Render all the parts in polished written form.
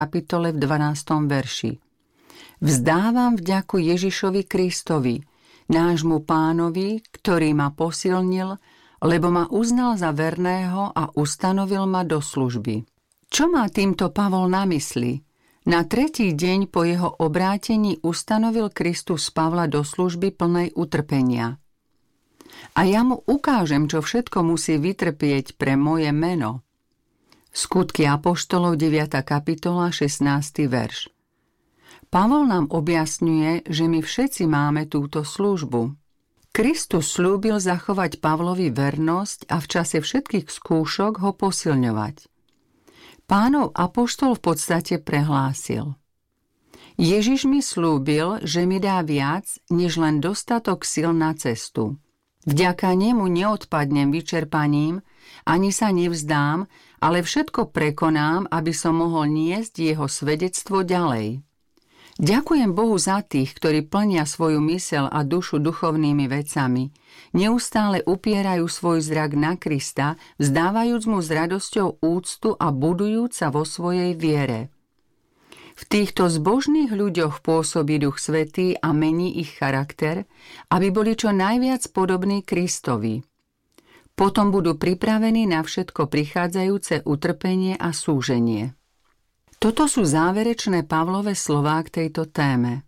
kapitole v 12. verši. Vzdávam vďaku Ježišovi Kristovi, nášmu Pánovi, ktorý ma posilnil, lebo ma uznal za verného a ustanovil ma do služby. Čo má týmto Pavol na mysli? Na 3. deň po jeho obrátení ustanovil Kristus Pavla do služby plnej utrpenia. A ja mu ukážem, čo všetko musí vytrpieť pre moje meno. Skutky apoštolov 9. kapitola 16. verš. Pavol nám objasňuje, že my všetci máme túto službu. Kristus slúbil zachovať Pavlovi vernosť a v čase všetkých skúšok ho posilňovať. Pánov apoštol v podstate prehlásil: Ježiš mi slúbil, že mi dá viac, než len dostatok sil na cestu. Vďaka nemu neodpadnem vyčerpaním, ani sa nevzdám, ale všetko prekonám, aby som mohol niesť jeho svedectvo ďalej. Ďakujem Bohu za tých, ktorí plnia svoju myseľ a dušu duchovnými vecami, neustále upierajú svoj zrak na Krista, vzdávajúc mu s radosťou úctu a budujúc sa vo svojej viere. V týchto zbožných ľuďoch pôsobí Duch Svätý a mení ich charakter, aby boli čo najviac podobní Kristovi. Potom budú pripravení na všetko prichádzajúce utrpenie a súženie. Toto sú záverečné Pavlove slová k tejto téme.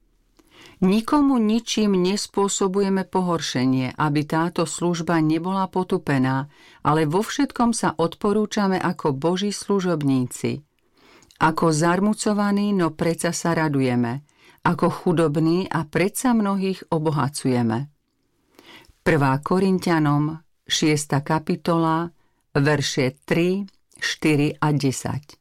Nikomu ničím nespôsobujeme pohoršenie, aby táto služba nebola potupená, ale vo všetkom sa odporúčame ako Boží služobníci. Ako zarmucovaní, no predsa sa radujeme. Ako chudobní a predsa mnohých obohacujeme. 1. Korinťanom, 6. kapitola, verše 3, 4 a 10.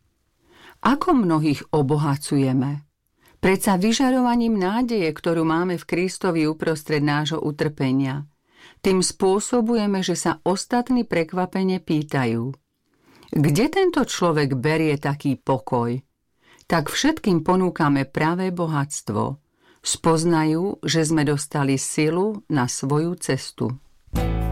Ako mnohých obohacujeme? Predsa vyžarovaním nádeje, ktorú máme v Kristovi uprostred nášho utrpenia. Tým spôsobujeme, že sa ostatní prekvapene pýtajú: kde tento človek berie taký pokoj? Tak všetkým ponúkame pravé bohatstvo. Spoznajú, že sme dostali silu na svoju cestu.